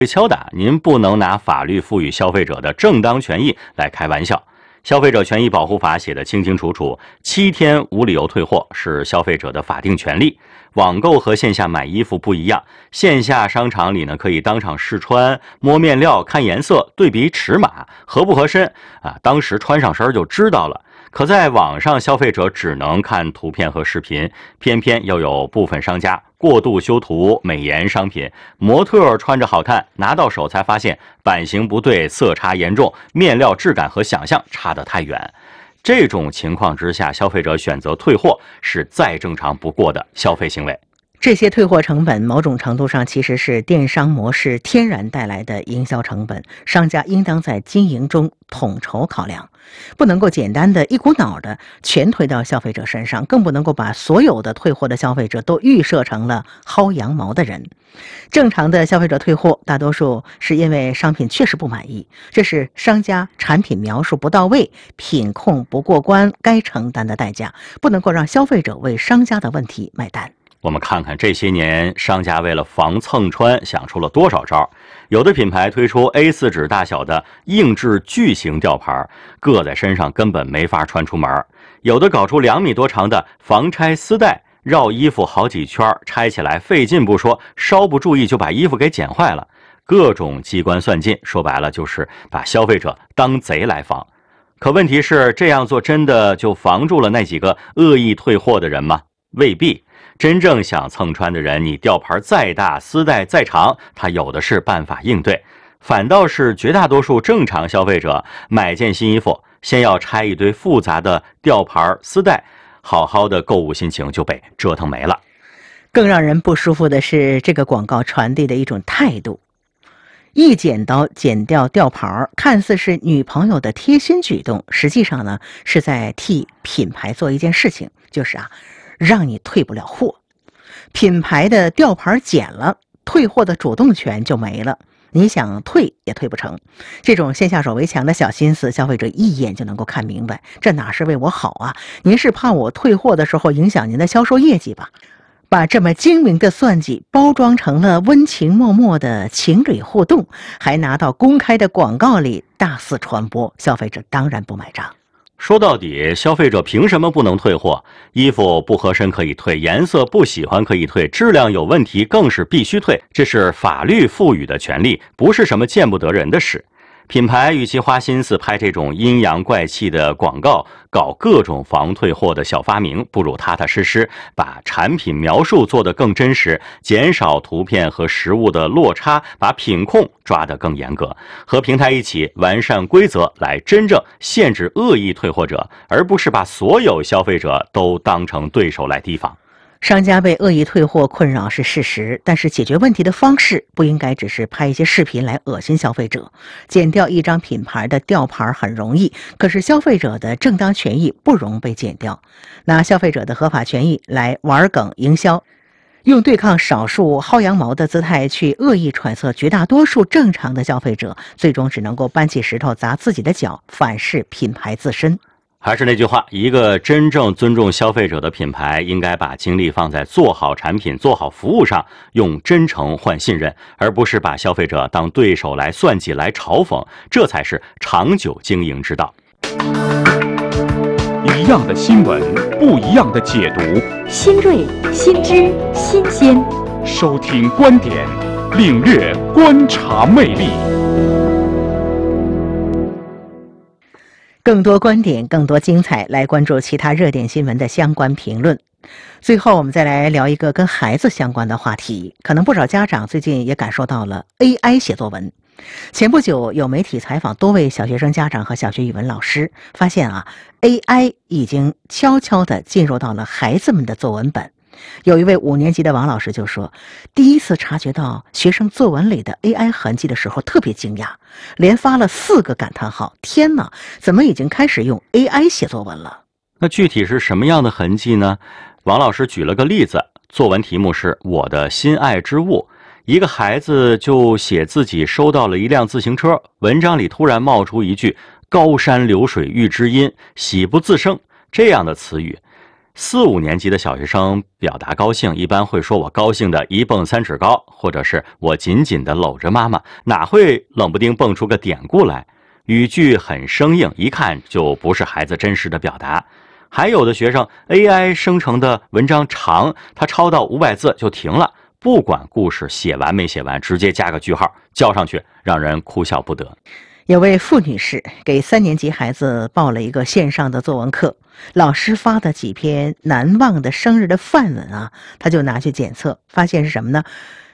敲打，您不能拿法律赋予消费者的正当权益来开玩笑。消费者权益保护法写得清清楚楚，7天无理由退货是消费者的法定权利。网购和线下买衣服不一样，线下商场里呢可以当场试穿、摸面料、看颜色、对比尺码，合不合身当时穿上身就知道了。可在网上，消费者只能看图片和视频，偏偏又有部分商家过度修图、美颜商品，模特穿着好看，拿到手才发现版型不对、色差严重，面料质感和想象差得太远。这种情况之下，消费者选择退货是再正常不过的消费行为。 这些退货成本某种程度上其实是电商模式天然带来的营销成本，商家应当在经营中统筹考量，不能够简单的一股脑的全推到消费者身上，更不能够把所有的退货的消费者都预设成了薅羊毛的人。正常的消费者退货大多数是因为商品确实不满意，这是商家产品描述不到位、品控不过关该承担的代价，不能够让消费者为商家的问题买单。 我们看看这些年商家为了防蹭穿想出了多少招。有的品牌推出 A4 纸大小的硬质巨型吊牌，硌在身上根本没法穿出门。有的搞出2米多长的防拆丝带，绕衣服好几圈，拆起来费劲不说，稍不注意就把衣服给剪坏了。各种机关算尽，说白了就是把消费者当贼来防。可问题是，这样做真的就防住了那几个恶意退货的人吗？未必。真正想蹭穿的人，你吊牌再大，丝带再长，他有的是办法应对。反倒是绝大多数正常消费者买件新衣服，先要拆一堆复杂的吊牌丝带，好好的购物心情就被折腾没了。 更让人不舒服的是，这个广告传递的一种态度。一剪刀剪掉吊牌，看似是女朋友的贴心举动，实际上呢是在替品牌做一件事情，就是让你退不了货。品牌的吊牌剪了，退货的主动权就没了，你想退也退不成。这种先下手为强的小心思，消费者一眼就能够看明白，这哪是为我好啊？您是怕我退货的时候影响您的销售业绩吧？把这么精明的算计包装成了温情脉脉的情侣互动，还拿到公开的广告里大肆传播，消费者当然不买账。 说到底，消费者凭什么不能退货？衣服不合身可以退，颜色不喜欢可以退，质量有问题更是必须退，这是法律赋予的权利，不是什么见不得人的事。品牌与其花心思拍这种阴阳怪气的广告，搞各种防退货的小发明，不如踏踏实实把产品描述做得更真实，减少图片和实物的落差，把品控抓得更严格，和平台一起完善规则，来真正限制恶意退货者，而不是把所有消费者都当成对手来提防。 商家被恶意退货困扰是事实，但是解决问题的方式不应该只是拍一些视频来恶心消费者。剪掉一张品牌的吊牌很容易，可是消费者的正当权益不容被剪掉。拿消费者的合法权益来玩梗营销，用对抗少数薅羊毛的姿态去恶意揣测绝大多数正常的消费者，最终只能够搬起石头砸自己的脚，反噬品牌自身。 还是那句话，一个真正尊重消费者的品牌，应该把精力放在做好产品、做好服务上，用真诚换信任，而不是把消费者当对手来算计、来嘲讽，这才是长久经营之道。 一样的新闻，不一样的解读， 新锐、新知、新鲜。 收听观点，领略观察魅力。 更多观点，更多精彩，来关注其他热点新闻的相关评论。最后我们再来聊一个跟孩子相关的话题，可能不少家长最近也感受到了 AI 写作文。前不久有媒体采访多位小学生家长和小学语文老师，发现AI 已经悄悄地进入到了孩子们的作文本。有一位5年级的王老师就说，第一次察觉到学生作文里的 AI 痕迹的时候特别惊讶，连发了4个感叹号，天哪，怎么已经开始用 AI 写作文了？ 那具体是什么样的痕迹呢？王老师举了个例子，作文题目是我的心爱之物，一个孩子就写自己收到了一辆自行车，文章里突然冒出一句高山流水遇知音，喜不自胜这样的词语。 4、5年级的小学生表达高兴，一般会说我高兴的一蹦3尺高，或者是我紧紧地搂着妈妈，哪会冷不丁蹦出个典故来？语句很生硬，一看就不是孩子真实的表达。还有的学生 AI 生成的文章长，他抄到500字就停了，不管故事写完没写完，直接加个句号交上去，让人哭笑不得。 有位傅女士给3年级孩子报了一个线上的作文课，老师发的几篇难忘的生日的范文啊，他就拿去检测，发现是什么呢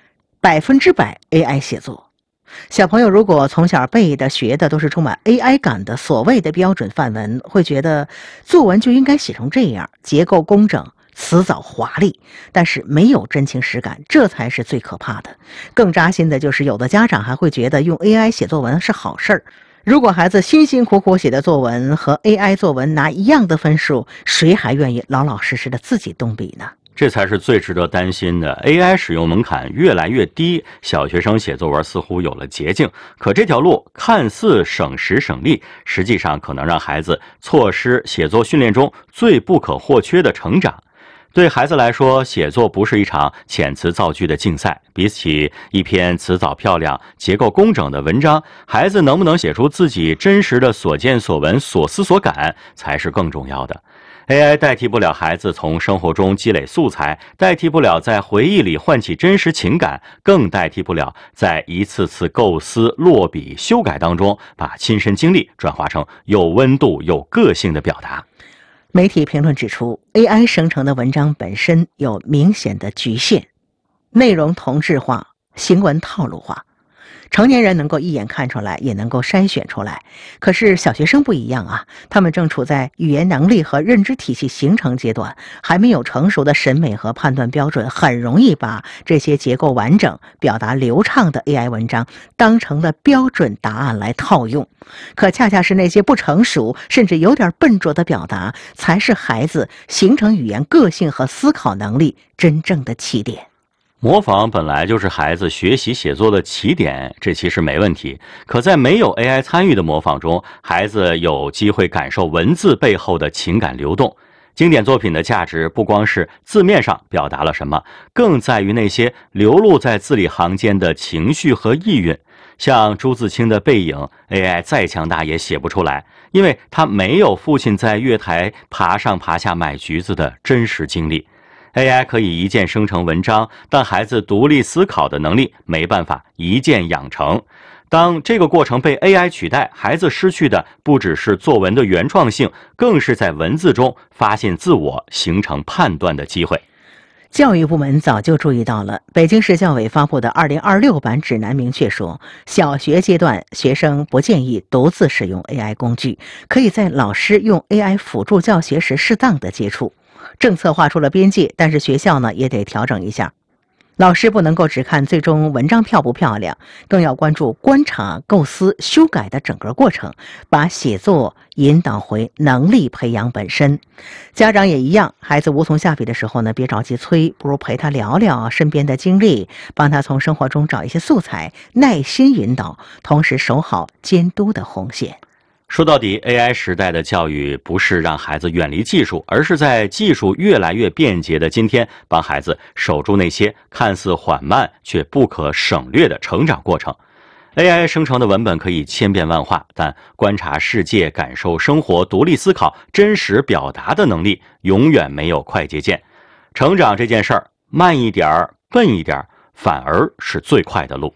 ？100% AI 写作。小朋友如果从小背的学的都是充满 AI 感的所谓的标准范文，会觉得作文就应该写成这样，结构工整，辞藻华丽，但是没有真情实感，这才是最可怕的。更扎心的就是有的家长还会觉得用 AI 写作文是好事儿。如果孩子辛辛苦苦写的作文和 AI 作文拿一样的分数，谁还愿意老老实实的自己动笔呢？ 这才是最值得担心的。 AI 使用门槛越来越低，小学生写作文似乎有了捷径，可这条路看似省时省力，实际上可能让孩子错失写作训练中最不可或缺的成长。对孩子来说，写作不是一场遣词造句的竞赛，比起一篇词藻漂亮、结构工整的文章，孩子能不能写出自己真实的所见所闻、所思所感，才是更重要的。AI 代替不了孩子从生活中积累素材，代替不了在回忆里唤起真实情感，更代替不了在一次次构思、落笔、修改当中，把亲身经历转化成有温度、有个性的表达。 媒体评论指出， AI 生成的文章本身有明显的局限，内容同质化，行文套路化。成年人能够一眼看出来，也能够筛选出来，可是小学生不一样啊，他们正处在语言能力和认知体系形成阶段，还没有成熟的审美和判断标准，很容易把这些结构完整、表达流畅的 AI 文章当成了标准答案来套用。可恰恰是那些不成熟甚至有点笨拙的表达，才是孩子形成语言个性和思考能力真正的起点。 模仿本来就是孩子学习写作的起点，这其实没问题。可在没有 AI 参与的模仿中，孩子有机会感受文字背后的情感流动。经典作品的价值不光是字面上表达了什么，更在于那些流露在字里行间的情绪和意蕴。像朱自清的《背影》， AI 再强大也写不出来，因为他没有父亲在月台爬上爬下买橘子的真实经历。AI 可以一键生成文章，但孩子独立思考的能力没办法一键养成。当这个过程被 AI 取代，孩子失去的不只是作文的原创性，更是在文字中发现自我、形成判断的机会。 教育部门早就注意到了，北京市教委发布的2026版指南明确说，小学阶段学生不建议独自使用 AI 工具，可以在老师用 AI 辅助教学时适当的接触。政策画出了边界，但是学校呢也得调整一下。老师不能够只看最终文章漂不漂亮，更要关注观察、构思、修改的整个过程，把写作引导回能力培养本身。家长也一样，孩子无从下笔的时候呢，别着急催，不如陪他聊聊身边的经历，帮他从生活中找一些素材，耐心引导，同时守好监督的红线。 说到底， AI 时代的教育不是让孩子远离技术，而是在技术越来越便捷的今天，帮孩子守住那些看似缓慢却不可省略的成长过程。AI 生成的文本可以千变万化，但观察世界、感受生活、独立思考、真实表达的能力永远没有快捷键。成长这件事儿，慢一点儿、笨一点儿，反而是最快的路。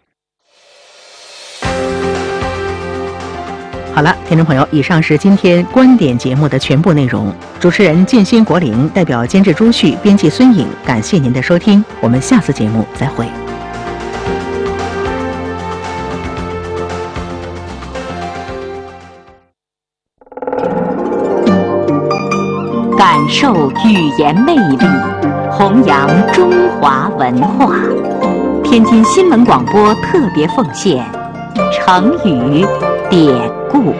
好了，听众朋友，以上是今天观点节目的全部内容。主持人建新、国林，代表监制朱旭，编辑孙颖，感谢您的收听，我们下次节目再会。 感受语言魅力，弘扬中华文化。天津新闻广播特别奉献成语典故。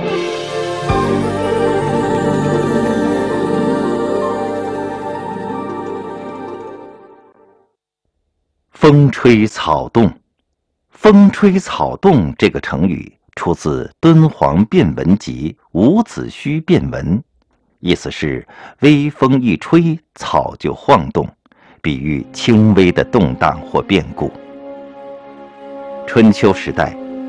风吹草动，风吹草动这个成语出自敦煌变文集《伍子胥变文》， 意思是微风一吹，草就晃动，比喻轻微的动荡或变故。春秋时代，